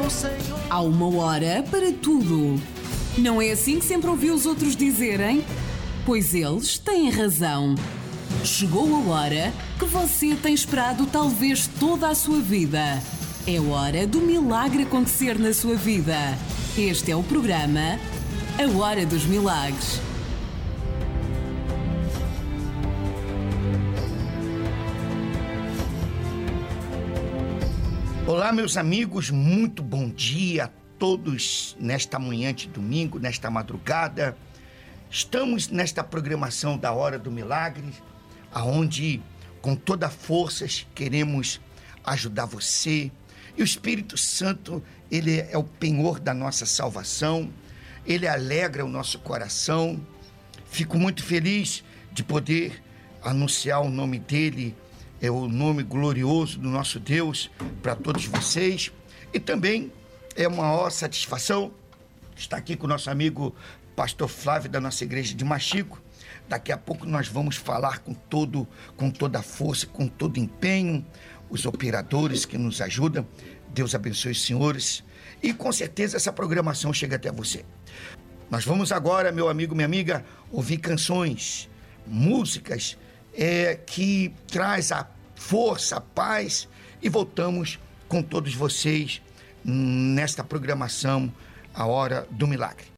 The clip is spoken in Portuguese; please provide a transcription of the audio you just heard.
Há uma hora para tudo. Não é assim que sempre ouvi os outros dizerem? Pois eles têm razão. Chegou a hora que você tem esperado talvez toda a sua vida. É hora do milagre acontecer na sua vida. Este é o programa A Hora dos Milagres. Olá, meus amigos, muito bom dia a todos nesta manhã de domingo, nesta madrugada. Estamos nesta programação da Hora do Milagre, aonde com toda a força queremos ajudar você. E o Espírito Santo, ele é o penhor da nossa salvação, ele alegra o nosso coração. Fico muito feliz de poder anunciar o nome dele, é o nome glorioso do nosso Deus para todos vocês. E também é uma maior satisfação estar aqui com o nosso amigo Pastor Flávio da nossa igreja de Machico. Daqui a pouco nós vamos falar com toda a força, com todo empenho, os operadores que nos ajudam. Deus abençoe os senhores e com certeza essa programação chega até você. Nós vamos agora, meu amigo, minha amiga, ouvir canções, músicas que traz a força, a paz, e voltamos com todos vocês nesta programação A Hora do Milagre.